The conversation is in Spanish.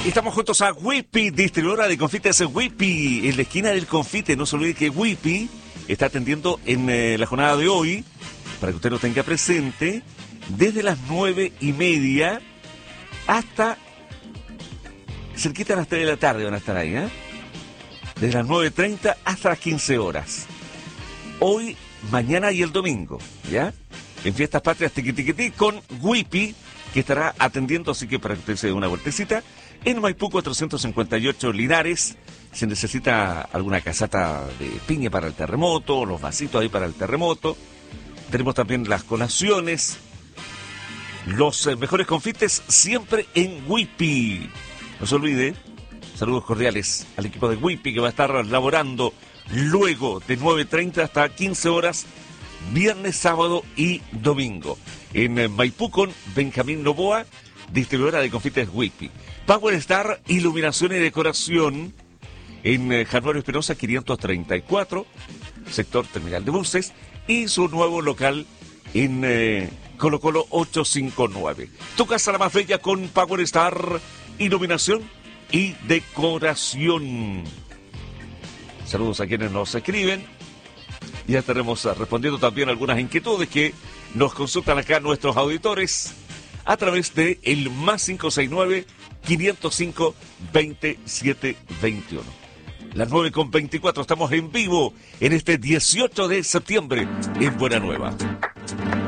Estamos juntos a Whippy, distribuidora de confites Whippy, en la esquina del confite. No se olvide que Whippy está atendiendo en la jornada de hoy, para que usted lo tenga presente, desde las 9:30 hasta cerquita de las 3 de la tarde van a estar ahí, ¿eh? Desde las 9:30 hasta las 15 horas. Hoy, mañana y el domingo, ¿ya? En Fiestas Patrias Tiquitiquití con Whippy, que estará atendiendo, así que para que usted se dé una vueltecita. En Maipú 458 Linares, se necesita alguna casata de piña para el terremoto, los vasitos ahí para el terremoto. Tenemos también las colaciones, los mejores confites siempre en Whippy. No se olvide, saludos cordiales al equipo de Whippy que va a estar laborando luego de 9:30 hasta 15 horas, viernes, sábado y domingo. En Maipú con Benjamín Novoa, distribuidora de confites Whippy. Power Star, iluminación y decoración en Januario Espinosa 534, sector terminal de buses, y su nuevo local en Colo Colo 859. Tu casa la más bella con Power Star, iluminación y decoración. Saludos a quienes nos escriben. Ya estaremos respondiendo también algunas inquietudes que nos consultan acá nuestros auditores a través de el +569-505-2721. Las 9:24, estamos en vivo en este 18 de septiembre en Buena Nueva.